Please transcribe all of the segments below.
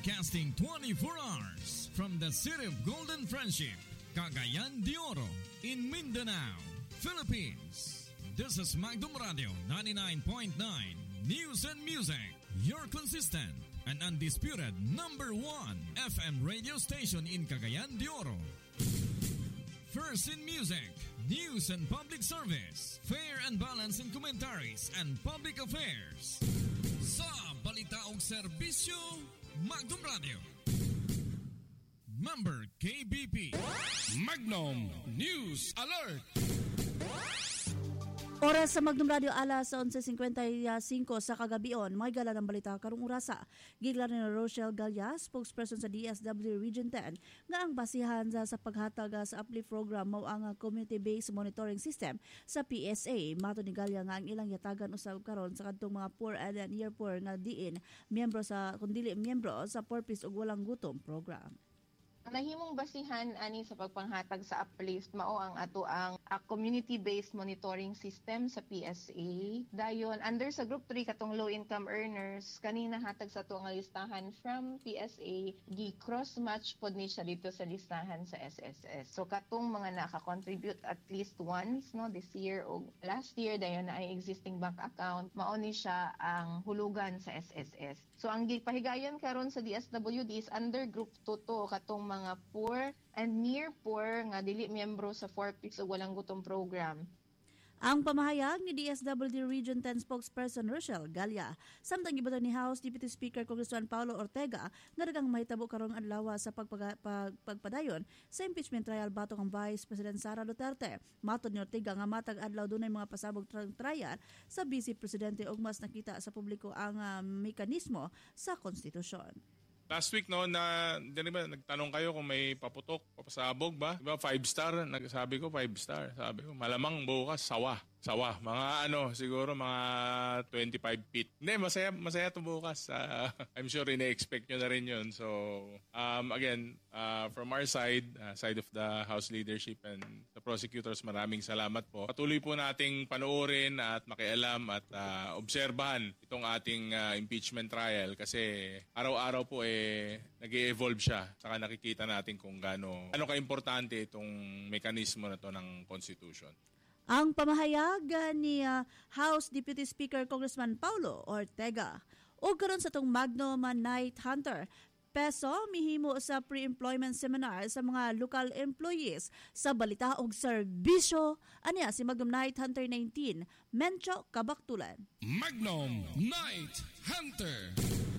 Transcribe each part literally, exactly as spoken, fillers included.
Broadcasting twenty-four hours from the city of Golden Friendship, Cagayan de Oro, in Mindanao, Philippines. This is Magdum Radio ninety-nine point nine News and Music, your consistent and undisputed number one F M radio station in Cagayan de Oro. First in music, news and public service, fair and balanced in commentaries and public affairs. Sa balita ug serbisyo, Magdum Radio. Member K B P. Magnum News Alert. Oras sa Magnum Radio alas eleven fifty-five sa kagabion. May gala ng balita karong orasa. Gigla ni Rochelle Galya, spokesperson sa D S W Region ten, nga ang basihan sa, sa paghatag sa uplift program mao ang community-based monitoring system sa P S A. Mato ni Galya nga ang ilang yatagan usab karon sa kadtong mga poor and near poor nga diin miyembro sa kundili miyembro sa Purpose ug Walang Gutom program. Ang nahimong basihan ani sa pagpanghatag sa uplift mao ang ato ang a community-based monitoring system sa P S A. Dayon under sa group three katong low income earners kanina hatag sa ato nga listahan from P S A gi cross match pod ni siya dito sa listahan sa S S S. So katong mga naka-contribute at least once no this year o last year dayon na ay existing bank account mao ni siya ang hulugan sa S S S. So ang gipahigayon karon sa D S W D is under group two to katong mga poor and near poor nga dili miyembro sa Purpose ug Walang Gutom program. Ang pamahayag ni D S W D Region ten spokesperson Rochelle Galya. Samtang gibuton ni House Deputy Speaker Congressman Paulo Ortega nga daghang mahitabo karong adlaw sa pagpaga, pag, pagpadayon sa impeachment trial batok ang Vice President Sara Duterte. Matod ni Ortega nga matag adlaw dunay mga pasabog trial sa Vice Presidente ug mas nakita sa publiko ang uh, mekanismo sa konstitusyon. Last week no na di ba nagtanong kayo kung may paputok, papasabog ba? Di ba five star? Nagsabi ko five star. Sabi ko malamang bukas sawa. Sawa, mga ano, siguro mga twenty-five feet. Hindi, masaya, masaya ito bukas. Uh, I'm sure ina-expect nyo na rin yun. So, um, again, uh, from our side, uh, side of the House leadership and the prosecutors, maraming salamat po. Patuloy po nating panoorin at makialam at uh, obserbahan itong ating uh, impeachment trial kasi araw-araw po eh nag-e-evolve siya. Saka nakikita natin kung gaano, ano ka-importante itong mekanismo na to ng Constitution. Ang pamahayag ni uh, House Deputy Speaker Congressman Paulo Ortega. O karon sa tong Magnum Night Hunter, peso mihimo sa pre-employment seminar sa mga local employees sa balita og serbisyo. Aniya si Magnum Night Hunter nineteen, Mencho Kabaktulan. Magnum Night Hunter.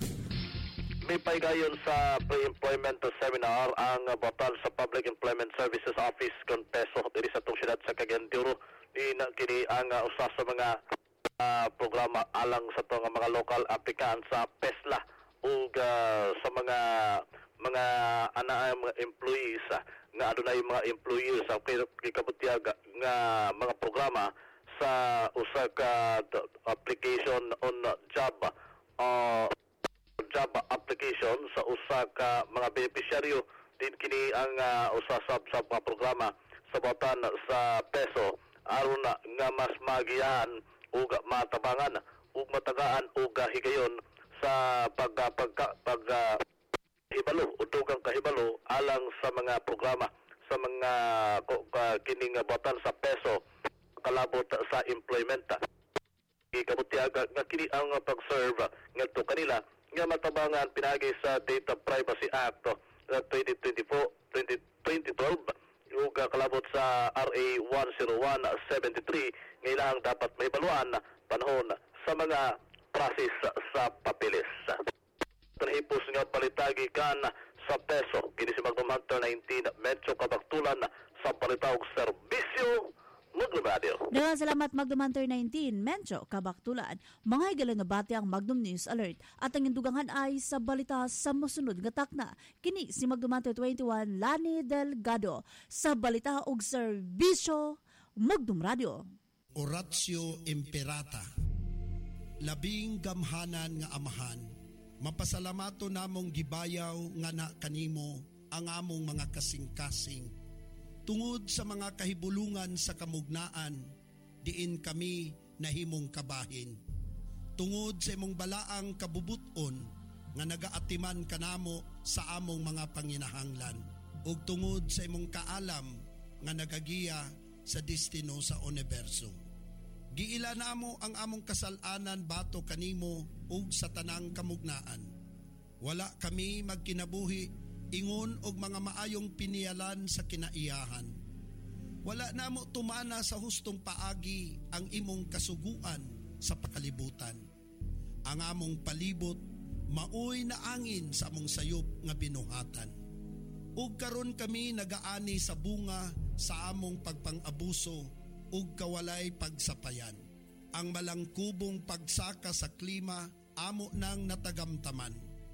May paigayon sa pre-employment seminar ang batal sa Public Employment Services Office kon peso diri sa tong siyudad sa Cagayan de Oro. Ina kini ang uh, usa sa mga uh, programa alang sa to nga mga local applicant sa PESLA ug uh, sa mga mga ana mga employees uh, nga adunay mga employees sa uh, kikabutiag nga mga programa sa usa ka application on job uh, job application sa usa ka mga beneficiaryo din kini ang uh, usa sa sab mga programa sa batan sa peso aron na nga mas magiyan ug matabangan ug matagaan ug higayon sa pag pag pag uh, hibalo utugang kahibalo alang sa mga programa sa mga uh, kining batan sa peso kalabot sa employment. Ikabutiaga nga kini ang pag-serve ngadto kanila nga matabangan pinagi sa Data Privacy Act uh, twenty twenty-four twenty twelve ug kalabot sa R A one oh one seventy-three ngailang dapat may baluan panahon sa mga process sa papilis. Tanhipos nga palitagi kan sa peso kini si Magnum Hunter nineteen Medyo Kabaktulan sa palitawag serbisyo Magnum Radio. Daghang salamat Magnum Hunter nineteen, Mencho Kabaktulan. Mga higalan nga bati ang Magnum News Alert at ang indugangan ay sa balita sa mosunod nga takna. Kini si Magnum Hunter twenty-one, Lani Delgado sa balita og serbisyo Magnum Radio. Oratio Imperata. Labing gamhanan nga amahan, mapasalamato namong gibayaw nga na kanimo ang among mga kasing-kasing. Tungod sa mga kahibulungan sa kamugnaan, diin kami nahimong kabahin. Tungod sa imong balaang kabubuton, nga nagaatiman kanamo sa among mga panginahanglan ug tungod sa imong kaalam nga nagagiya sa destino sa universo. Giila namo ang among kasalanan bato kanimo ug sa tanang kamugnaan. Wala kami magkinabuhi ingon og mga maayong pinialan sa kinaiyahan. Wala namo tumana sa hustong paagi ang imong kasuguan sa pakalibutan. Ang among palibot maoy na angin sa among sayop nga binuhatan. Ug karon kami nagaani sa bunga sa among pagpang-abuso ug kawalay pagsapayan. Ang malangkubong pagsaka sa klima amo nang natagamtaman.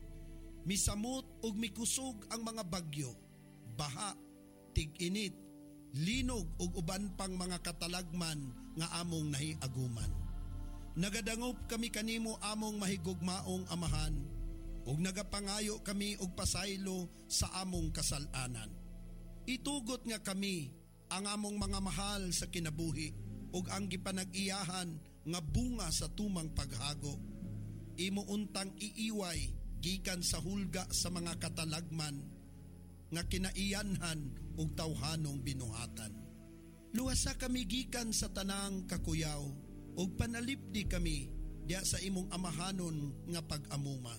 Misamot ug mikusog ang mga bagyo, baha, tig-init, linog ug uban pang mga katalagman nga among nahiaguman. Nagadangop kami kanimo among mahigugmaong amahan ug nagapangayo kami og pasaylo sa among kasalanan. Itugot nga kami ang among mga mahal sa kinabuhi ug ang gipanag-iyahan nga bunga sa tumang paghago. Imo untang iiway gikan sa hulga sa mga katalagman nga kinaiyanhan ug tawhanong binuhatan. Luwasa kami gikan sa tanang kakuyaw ug panalipdi kami diya sa imong amahanon nga pag-amuma.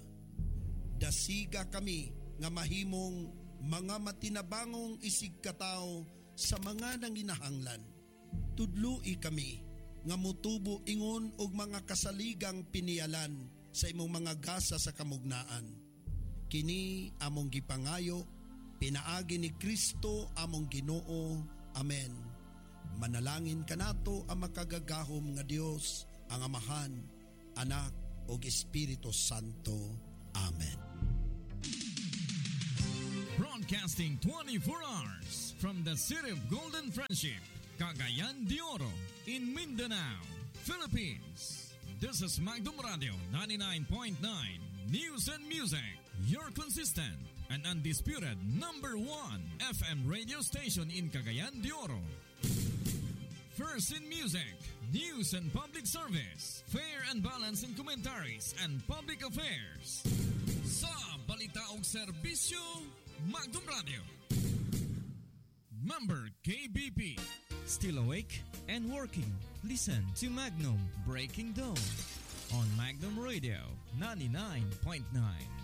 Dasiga kami nga mahimong mga matinabangong isig kataw sa mga nanginahanglan. Tudloi kami nga mutubo ingon og mga kasaligang pinialan sa imong mga gasa sa kamugnaan. Kini among gipangayo, pinaagi ni Kristo among Ginoo. Amen. Manalangin kanato ang makagagahom nga Dios, ang Amahan, Anak ug Espiritu Santo. Amen. Broadcasting twenty-four hours from the City of Golden Friendship, Cagayan de Oro, in Mindanao, Philippines. This is Magdum Radio ninety-nine point nine News and Music, your consistent and undisputed number one F M radio station in Cagayan de Oro. First in music, news and public service, fair and balanced in commentaries and public affairs. Sa balita og serbisyo, Magdum Radio. Member K B P. Still awake and working? Listen to Magnum Breaking Dawn on Magnum Radio ninety-nine point nine.